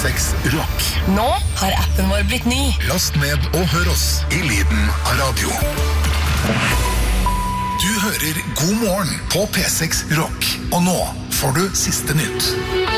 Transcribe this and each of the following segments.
P6 Rock. Nå har appen vår blitt ny. Last ned og hør oss i lyden av radio. Du hører God morgen på P6 Rock. Og nå får du siste nytt.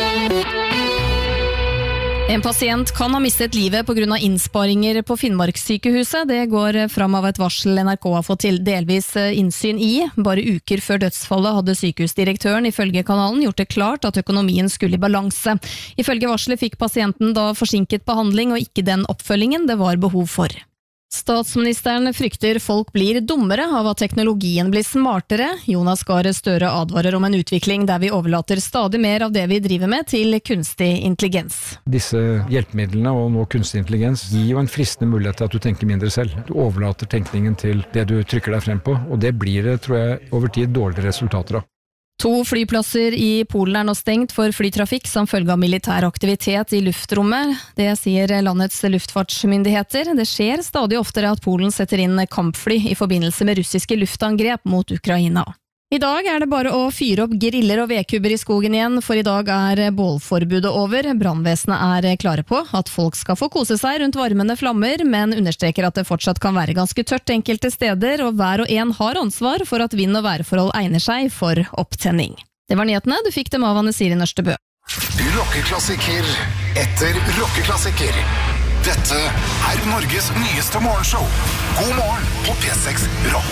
En pasient kan ha mistet livet på grunn av innsparinger på Finnmarkssykehuset. Det går fram av et varsel NRK har fått til delvis innsyn i. Bare uker før dødsfallet hadde sykehusdirektøren ifølge kanalen gjort det klart at økonomien skulle i balanse. Ifølge varselet fikk pasienten da forsinket behandling og ikke den oppfølgingen det var behov for. Statsministeren frykter folk blir dummere av at teknologien blir smartere. Jonas Gahr Støre advarer om en utvikling der vi overlater stadig mer av det vi driver med til kunstig intelligens. Disse hjelpemidlene og nå kunstig intelligens gir jo en fristende mulighet til at du tenker mindre selv. Du overlater tenkningen til det du trykker deg frem på, og det blir det, tror jeg, over tid dårligere resultater av. 2 flyplasser i Polen er nå stengt for flytrafikk som følge av militær aktivitet i luftrommet. Det sier landets luftfartsmyndigheter. Det skjer stadig oftere at Polen setter inn kampfly i forbindelse med russiske luftangrep mot Ukraina. I dag er det bare å fyre opp griller og vedkubber i skogen igjen, for i dag er bålforbudet over. Brannvesenet er klare på at folk skal få kose seg rundt varmende flammer, men understreker at det fortsatt kan være ganske tørt enkelte steder, og hver og en har ansvar for at vind- og værforhold egner seg for opptenning. Det var nyhetene, du fikk dem av Anne Siri Nørstebø. Rockeklassiker etter rockeklassiker. Dette er Norges nyeste morgenshow. God morgen på P6 Rock.